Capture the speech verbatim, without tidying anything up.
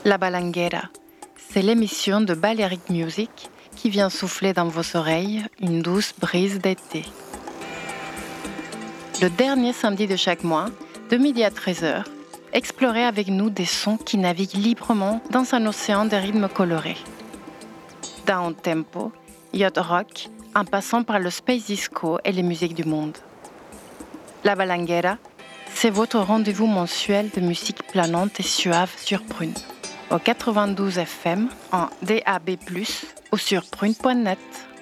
La Balanguera, c'est l'émission de Balearic Music qui vient souffler dans vos oreilles une douce brise d'été. Le dernier samedi de chaque mois, de midi à treize heures, explorez avec nous des sons qui naviguent librement dans un océan de rythmes colorés. Down tempo, yacht rock, en passant par le space disco et les musiques du monde. La Balanguera, c'est votre rendez-vous mensuel de musique planante et suave sur Prune, au quatre-vingt-douze F M, en D A B plus, ou sur prune point net.